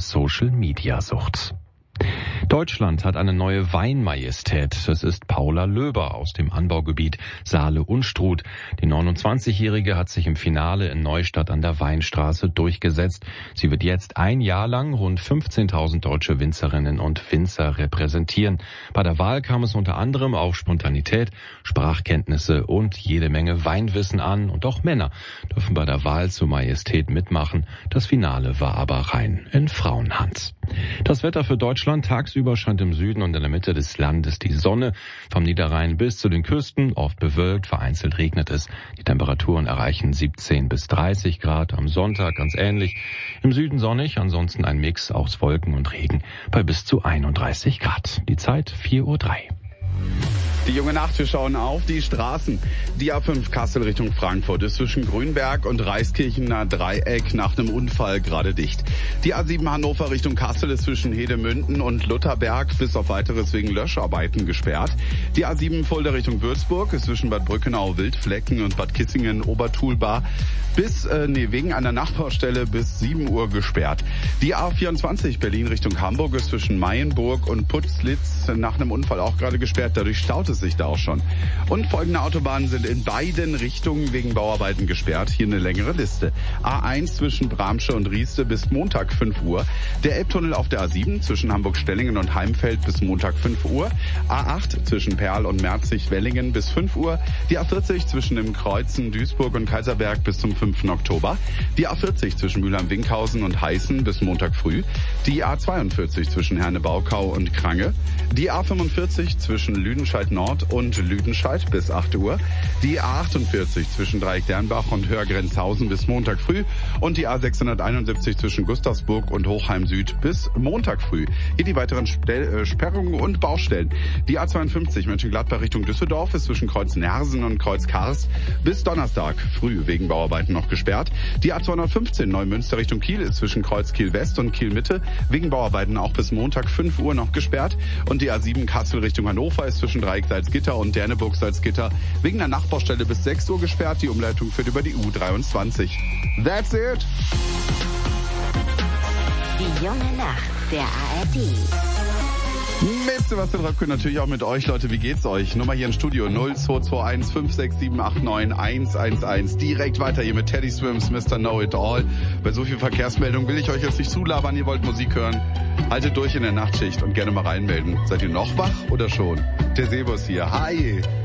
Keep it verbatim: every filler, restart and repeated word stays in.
Social-Media-Sucht. Deutschland hat eine neue Weinmajestät. Es ist Paula Löber aus dem Anbaugebiet Saale-Unstrut. Die neunundzwanzigjährige hat sich im Finale in Neustadt an der Weinstraße durchgesetzt. Sie wird jetzt ein Jahr lang rund fünfzehntausend deutsche Winzerinnen und Winzer repräsentieren. Bei der Wahl kam es unter anderem auf Spontanität, Sprachkenntnisse und jede Menge Weinwissen an. Und auch Männer dürfen bei der Wahl zur Majestät mitmachen. Das Finale war aber rein in Frauenhand. Das Wetter für Deutschland: tagsüber scheint im Süden und in der Mitte des Landes die Sonne. Vom Niederrhein bis zu den Küsten oft bewölkt, vereinzelt regnet es. Die Temperaturen erreichen siebzehn bis dreißig Grad. Am Sonntag ganz ähnlich. Im Süden sonnig, ansonsten ein Mix aus Wolken und Regen bei bis zu einunddreißig Grad. Die Zeit vier Uhr drei. Die junge Nacht, wir schauen auf die Straßen. Die A fünf Kassel Richtung Frankfurt ist zwischen Grünberg und Reiskirchener Dreieck nach einem Unfall gerade dicht. Die A sieben Hannover Richtung Kassel ist zwischen Hedemünden und Lutherberg bis auf weiteres wegen Löscharbeiten gesperrt. Die A sieben Fulda Richtung Würzburg ist zwischen Bad Brückenau Wildflecken und Bad Kissingen Obertulbar bis, äh, nee, wegen einer Nachbaustelle bis sieben Uhr gesperrt. Die A vierundzwanzig Berlin Richtung Hamburg ist zwischen Mayenburg und Putzlitz nach einem Unfall auch gerade gesperrt. Dadurch staut es sich da auch schon. Und folgende Autobahnen sind in beiden Richtungen wegen Bauarbeiten gesperrt. Hier eine längere Liste. A eins zwischen Bramsche und Rieste bis Montag fünf Uhr. Der Elbtunnel auf der A sieben zwischen Hamburg-Stellingen und Heimfeld bis Montag fünf Uhr. A acht zwischen Perl und Merzig-Wellingen bis fünf Uhr. Die A vierzig zwischen dem Kreuzen Duisburg und Kaiserberg bis zum fünften Oktober. Die A vierzig zwischen Mülheim-Winkhausen und Heißen bis Montag früh. Die A zweiundvierzig zwischen Herne-Baukau und Krange. Die A fünfundvierzig zwischen Lüdenscheid Nord und Lüdenscheid bis acht Uhr. Die A achtundvierzig zwischen Dreieck-Dernbach und Hörgrenzhausen bis Montag früh. Und die A sechshunderteinundsiebzig zwischen Gustavsburg und Hochheim Süd bis Montag früh. Hier die weiteren Stel- äh, Sperrungen und Baustellen. Die A zweiundfünfzig Mönchengladbach Richtung Düsseldorf ist zwischen Kreuz Nersen und Kreuz Kars bis Donnerstag früh wegen Bauarbeiten noch gesperrt. Die A zweihundertfünfzehn Neumünster Richtung Kiel ist zwischen Kreuz Kiel West und Kiel Mitte wegen Bauarbeiten auch bis Montag fünf Uhr noch gesperrt. Und die A sieben Kassel Richtung Hannover ist zwischen Dreieck Salzgitter und Derneburg Salzgitter wegen der Nachbaustelle bis sechs Uhr gesperrt. Die Umleitung führt über die U dreiundzwanzig. That's it! Die junge Nacht der A R D. Mit Sebastian Röpke, natürlich auch mit euch, Leute. Wie geht's euch? Nummer hier im Studio null zwei zwei eins fünf sechs sieben acht neun eins eins eins. Direkt weiter hier mit Teddy Swims, Mister Know It All. Bei so viel Verkehrsmeldung will ich euch jetzt nicht zulabern. Ihr wollt Musik hören? Haltet durch in der Nachtschicht und gerne mal reinmelden. Seid ihr noch wach oder schon? Der Sebus hier. Hi!